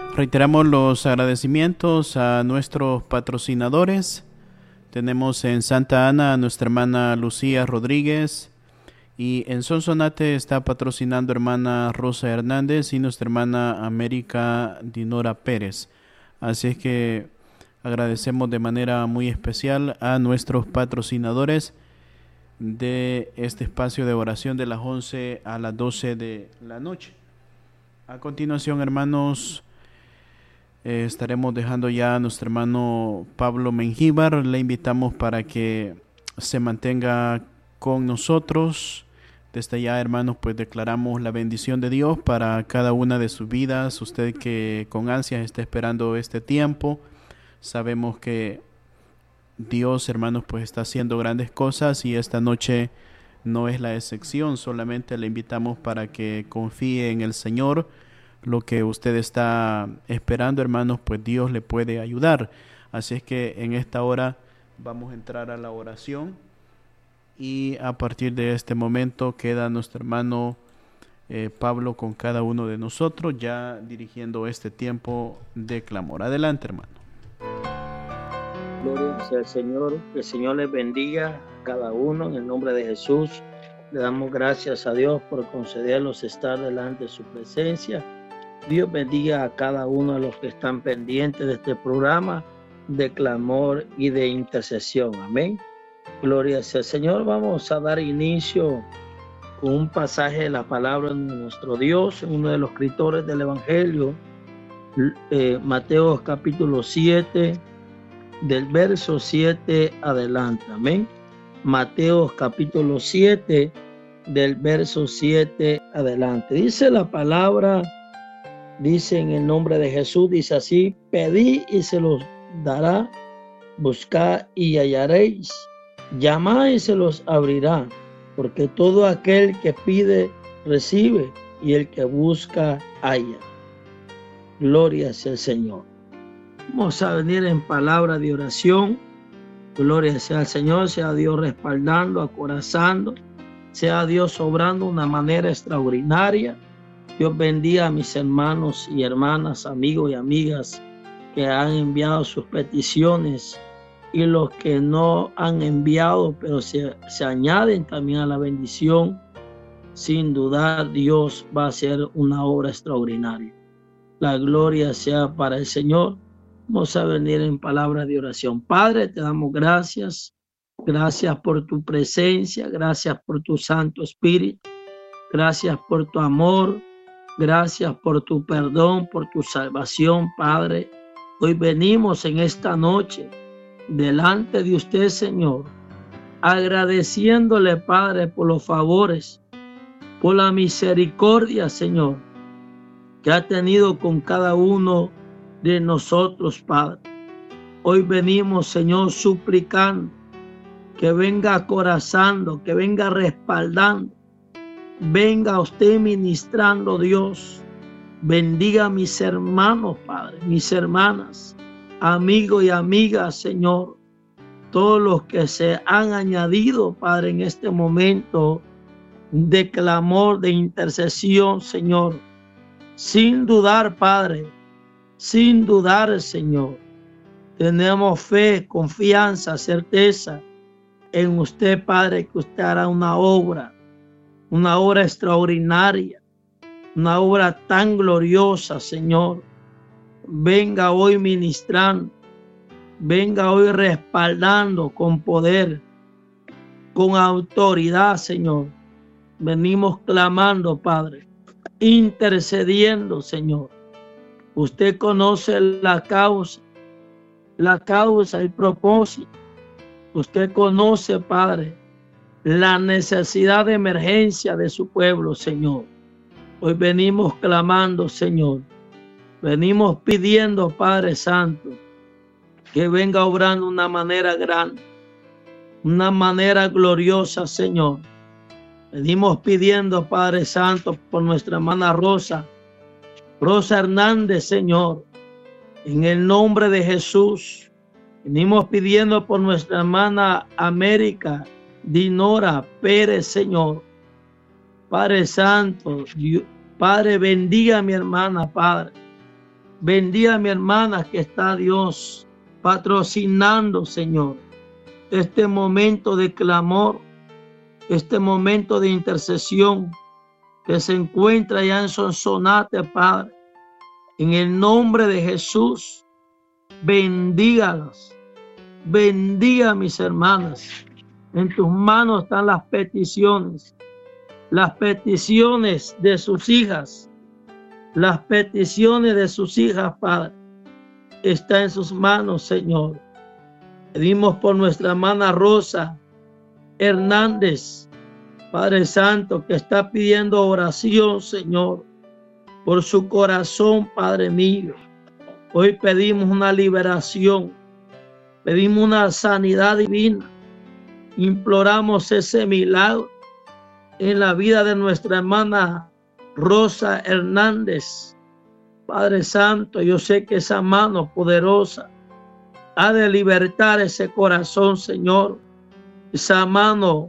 Reiteramos los agradecimientos a nuestros patrocinadores. Tenemos en Santa Ana a nuestra hermana Lucía Rodríguez, y en Sonsonate está patrocinando hermana Rosa Hernández y nuestra hermana América Dinora Pérez. Así es que agradecemos de manera muy especial a nuestros patrocinadores de este espacio de oración de las 11 a las 12 de la noche. A continuación, hermanos, estaremos dejando ya a nuestro hermano Pablo Mengíbar. Le invitamos para que se mantenga con nosotros. Desde ya, hermanos, pues declaramos la bendición de Dios para cada una de sus vidas. Usted que con ansias está esperando este tiempo, sabemos que Dios, hermanos, pues está haciendo grandes cosas y esta noche no es la excepción. Solamente le invitamos para que confíe en el Señor. Lo que usted está esperando, hermanos, pues Dios le puede ayudar. Así es que en esta hora vamos a entrar a la oración y a partir de este momento queda nuestro hermano Pablo con cada uno de nosotros, ya dirigiendo este tiempo de clamor. Adelante, hermano. Gloria sea al Señor, que el Señor les bendiga a cada uno en el nombre de Jesús. Le damos gracias a Dios por concedernos estar delante de su presencia. Dios bendiga a cada uno de los que están pendientes de este programa de clamor y de intercesión. Amén. Gloria sea al Señor. Vamos a dar inicio con un pasaje de la palabra de nuestro Dios, uno de los escritores del Evangelio, Mateo capítulo 7, del verso 7 adelante. Amén. Mateo capítulo 7, del verso 7 adelante. Dice la palabra, dice en el nombre de Jesús, dice así: pedid y se los dará, buscad y hallaréis, llamad y se los abrirá, porque todo aquel que pide recibe, y el que busca halla. Gloria sea al Señor. Vamos a venir en palabra de oración. Gloria sea al Señor, sea Dios respaldando, acorazando, sea Dios obrando de una manera extraordinaria. Dios bendiga a mis hermanos y hermanas, amigos y amigas que han enviado sus peticiones y los que no han enviado, pero se añaden también a la bendición. Sin dudar, Dios va a hacer una obra extraordinaria. La gloria sea para el Señor. Vamos a venir en palabras de oración. Padre, te damos gracias. Gracias por tu presencia. Gracias por tu Santo Espíritu. Gracias por tu amor. Gracias por tu perdón, por tu salvación, Padre. Hoy venimos en esta noche delante de usted, Señor, agradeciéndole, Padre, por los favores, por la misericordia, Señor, que ha tenido con cada uno de nosotros, Padre. Hoy venimos, Señor, suplicando que venga acorazando, que venga respaldando, venga usted ministrando, Dios. Bendiga a mis hermanos, Padre, mis hermanas, amigos y amigas, Señor. Todos los que se han añadido, Padre, en este momento de clamor, de intercesión, Señor. Sin dudar, Padre, sin dudar, Señor. Tenemos fe, confianza, certeza en usted, Padre, que usted hará una obra extraordinaria, una obra tan gloriosa, Señor. Venga hoy ministrando, venga hoy respaldando con poder, con autoridad, Señor. Venimos clamando, Padre, intercediendo, Señor. Usted conoce la causa, el propósito. Usted conoce, Padre, la necesidad de emergencia de su pueblo, Señor. Hoy venimos clamando, Señor. Venimos pidiendo, Padre Santo, que venga obrando de una manera grande, una manera gloriosa, Señor. Venimos pidiendo, Padre Santo, por nuestra hermana Rosa Hernández, Señor. En el nombre de Jesús, venimos pidiendo por nuestra hermana América Dinora Pérez, Señor. Padre Santo, Padre, bendiga a mi hermana, Padre. Bendiga a mi hermana que está, Dios, patrocinando, Señor, este momento de clamor, este momento de intercesión que se encuentra ya en Sonsonate, Padre. En el nombre de Jesús, bendígalas, bendiga a mis hermanas. En tus manos están las peticiones de sus hijas, las peticiones de sus hijas, Padre, está en sus manos, Señor. Pedimos por nuestra hermana Rosa Hernández, Padre Santo, que está pidiendo oración, Señor, por su corazón, Padre mío. Hoy pedimos una liberación, pedimos una sanidad divina, imploramos ese milagro en la vida de nuestra hermana Rosa Hernández. Padre Santo, yo sé que esa mano poderosa ha de libertar ese corazón, Señor. Esa mano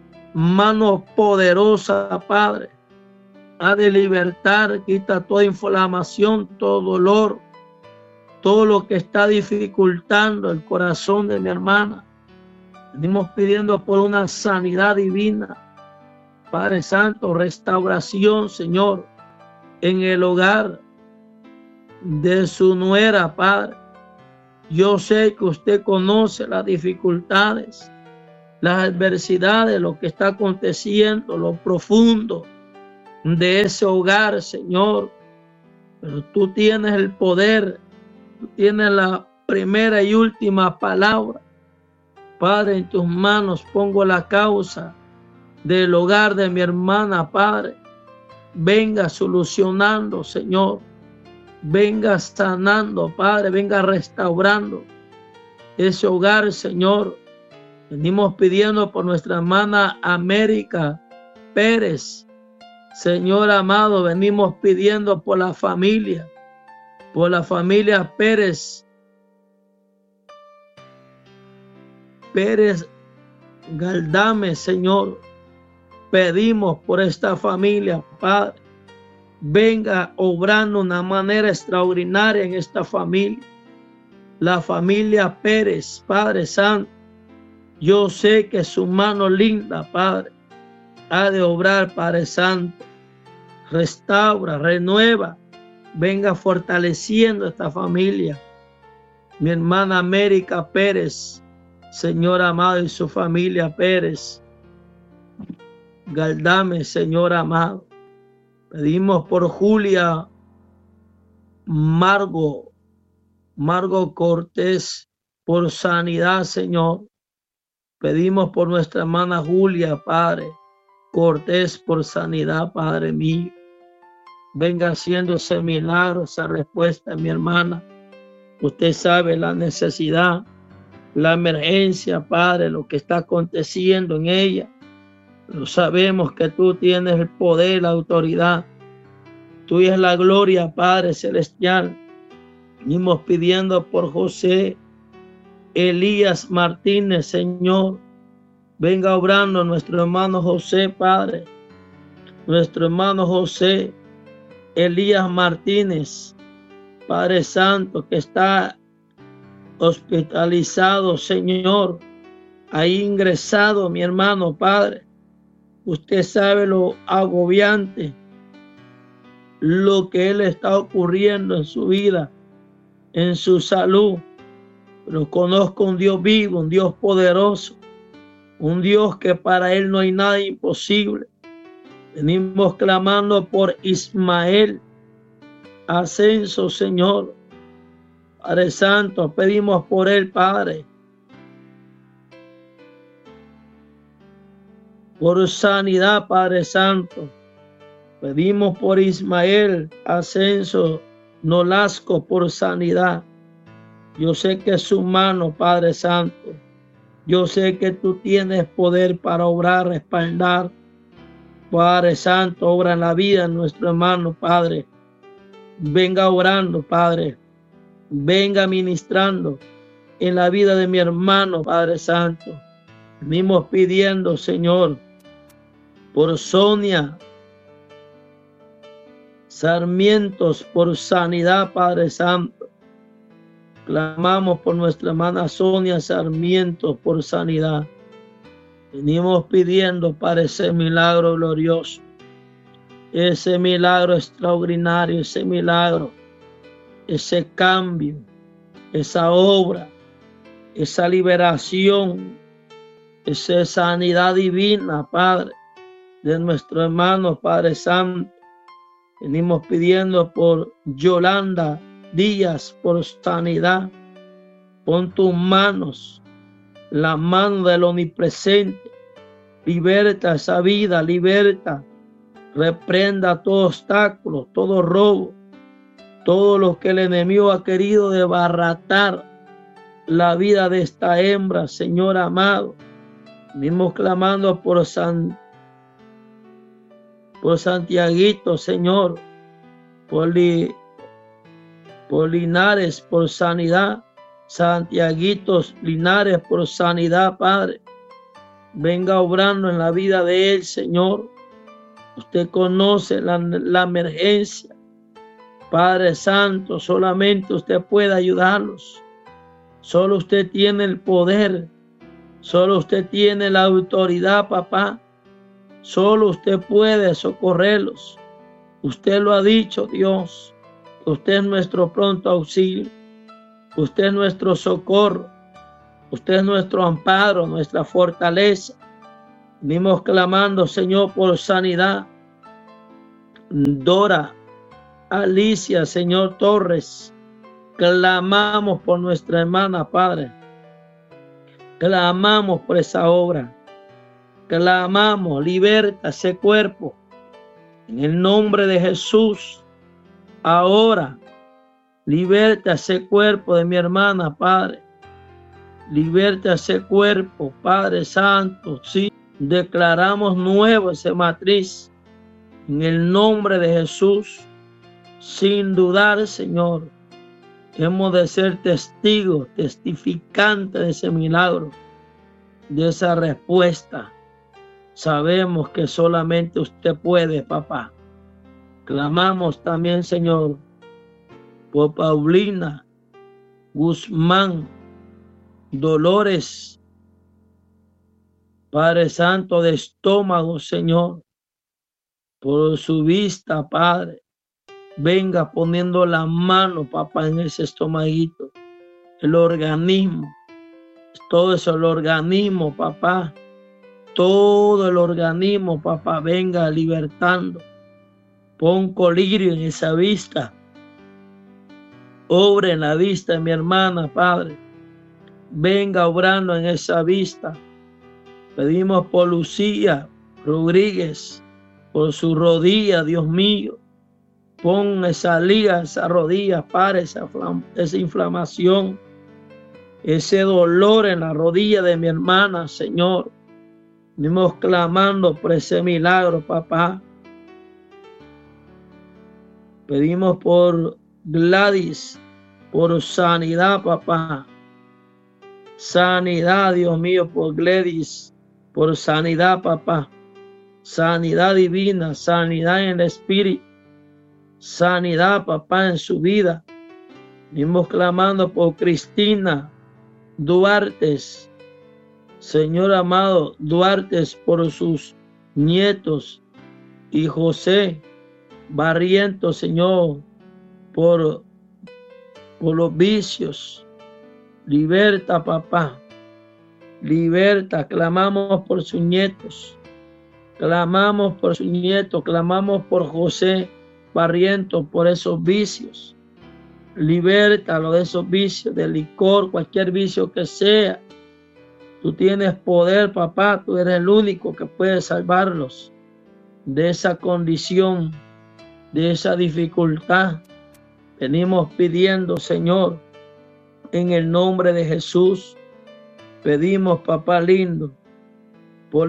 poderosa, Padre, ha de libertar, quita toda inflamación, todo dolor, todo lo que está dificultando el corazón de mi hermana. Venimos pidiendo por una sanidad divina, Padre Santo, restauración, Señor, en el hogar de su nuera, Padre. Yo sé que usted conoce las dificultades, las adversidades, lo que está aconteciendo, lo profundo de ese hogar, Señor. Pero tú tienes el poder, tú tienes la primera y última palabra. Padre, en tus manos pongo la causa del hogar de mi hermana, Padre. Venga solucionando, Señor. Venga sanando, Padre. Venga restaurando ese hogar, Señor. Venimos pidiendo por nuestra hermana América Pérez. Señor amado, venimos pidiendo por la familia Pérez Galdame, Señor. Pedimos por esta familia, Padre. Venga obrando de una manera extraordinaria en esta familia. La familia Pérez, Padre Santo. Yo sé que su mano linda, Padre, ha de obrar, Padre Santo. Restaura, renueva. Venga fortaleciendo esta familia. Mi hermana América Pérez, Señor amado, y su familia Pérez Galdame, Señor amado. Pedimos por Julia Margo Cortés, por sanidad, Señor. Pedimos por nuestra hermana Julia, Padre Cortés, por sanidad, Padre mío. Venga haciendo ese milagro, esa respuesta, mi hermana. Usted sabe la necesidad, la emergencia, Padre, lo que está aconteciendo en ella. Pero sabemos que tú tienes el poder, la autoridad. Tuya es la gloria, Padre celestial. Venimos pidiendo por José Elías Martínez, Señor. Venga obrando nuestro hermano José, Padre. Nuestro hermano José Elías Martínez, Padre Santo, que está hospitalizado, Señor. Ahí ingresado, mi hermano, Padre. Usted sabe lo agobiante, lo que él está ocurriendo en su vida, en su salud. Pero conozco un Dios vivo, un Dios poderoso, un Dios que para él no hay nada imposible. Venimos clamando por Ismael Ascenso, Señor. Padre Santo, pedimos por él, Padre. Por sanidad, Padre Santo. Pedimos por Ismael Ascenso Nolasco, por sanidad. Yo sé que es su mano, Padre Santo. Yo sé que tú tienes poder para obrar, respaldar. Padre Santo, obra en la vida de nuestro hermano, Padre. Venga orando, Padre. Venga ministrando en la vida de mi hermano, Padre Santo. Venimos pidiendo, Señor, por Sonia Sarmientos por sanidad, Padre Santo. Clamamos por nuestra hermana Sonia Sarmientos por sanidad. Venimos pidiendo para ese milagro glorioso, ese milagro extraordinario, ese milagro, ese cambio, esa obra, esa liberación, esa sanidad divina, Padre, de nuestro hermano, Padre Santo. Venimos pidiendo por Yolanda Díaz, por sanidad. Pon tus manos, la mano del omnipresente. Liberta esa vida, liberta. Reprenda todo obstáculo, todo robo, todo lo que el enemigo ha querido desbaratar la vida de esta hembra, Señor amado. Venimos clamando por Santiaguito, Señor, por Linares, por sanidad. Santiaguitos Linares, por sanidad, Padre. Venga obrando en la vida de él, Señor. Usted conoce la emergencia. Padre Santo, solamente usted puede ayudarlos. Solo usted tiene el poder. Solo usted tiene la autoridad, papá. Solo usted puede socorrerlos. Usted lo ha dicho, Dios. Usted es nuestro pronto auxilio. Usted es nuestro socorro. Usted es nuestro amparo, nuestra fortaleza. Venimos clamando, Señor, por sanidad. Dora, Alicia, Señor Torres. Clamamos por nuestra hermana, Padre. Clamamos por esa obra. Clamamos, liberta ese cuerpo. En el nombre de Jesús, ahora, liberta ese cuerpo de mi hermana, Padre. Liberta ese cuerpo, Padre Santo. Sí, declaramos nuevo esa matriz. En el nombre de Jesús, sin dudar, Señor, hemos de ser testigos, testificantes de ese milagro, de esa respuesta. Sabemos que solamente usted puede, papá. Clamamos también, Señor, por Paulina Guzmán Dolores, Padre Santo, de estómago, Señor, por su vista, Padre. Venga poniendo la mano, papá, en ese estomaguito, el organismo, todo eso, el organismo, papá. Todo el organismo, papá, venga libertando. Pon colirio en esa vista. Obra en la vista de mi hermana, Padre. Venga obrando en esa vista. Pedimos por Lucía Rodríguez, por su rodilla, Dios mío. Pon esa liga, esa rodilla, Padre, esa inflamación, ese dolor en la rodilla de mi hermana, Señor. Venimos clamando por ese milagro, papá. Pedimos por Gladys, por sanidad, papá. Sanidad, Dios mío, por Gladys, por sanidad, papá. Sanidad divina, sanidad en el espíritu. Sanidad, papá, en su vida. Venimos clamando por Cristina Duarte. Señor amado, Duarte, por sus nietos, y José Barrientos, Señor, por los vicios. Liberta, papá. Liberta. Clamamos por sus nietos. Clamamos por sus nietos. Clamamos por José Barrientos, por esos vicios. Libértalo de esos vicios, de licor, cualquier vicio que sea. Tú tienes poder, papá. Tú eres el único que puede salvarlos de esa condición, de esa dificultad. Venimos pidiendo, Señor, en el nombre de Jesús. Pedimos, papá lindo, por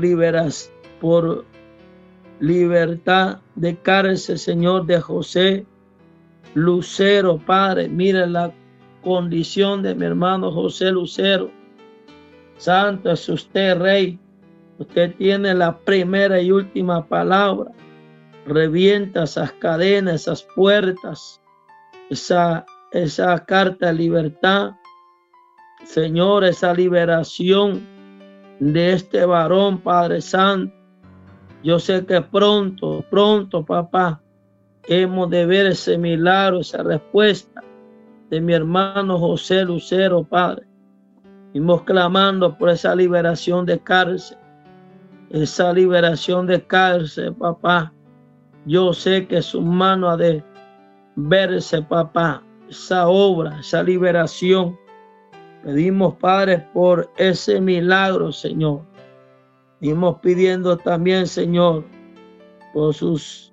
libertad de cárcel, Señor, de José Lucero, Padre. Mira la condición de mi hermano José Lucero. Santo es usted, Rey. Usted tiene la primera y última palabra. Revienta esas cadenas, esas puertas, esa carta de libertad. Señor, esa liberación de este varón, Padre Santo. Yo sé que pronto, papá, hemos de ver ese milagro, esa respuesta de mi hermano José Lucero, Padre. Estamos clamando por esa liberación de cárcel. Esa liberación de cárcel, papá. Yo sé que su mano ha de verse, papá. Esa obra, esa liberación. Pedimos, Padre, por ese milagro, Señor. Estamos pidiendo también, Señor, por sus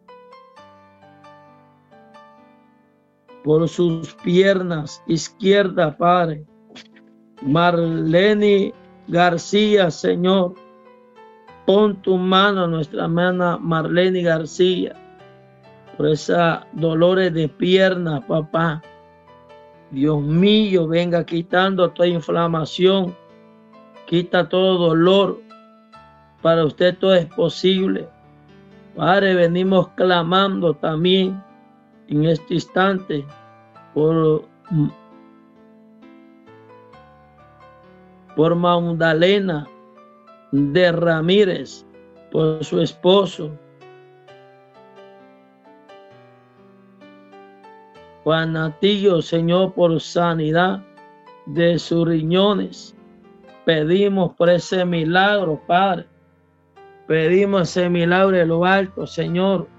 piernas izquierdas, Padre. Marlene García, Señor. Pon tu mano a nuestra hermana Marlene García. Por esos dolores de pierna, papá. Dios mío, venga quitando toda inflamación. Quita todo dolor. Para usted todo es posible. Padre, venimos clamando también en este instante por Magdalena de Ramírez, por su esposo Juan Atillo, Señor, por sanidad de sus riñones. Pedimos por ese milagro, Padre. Pedimos ese milagro de lo alto, Señor.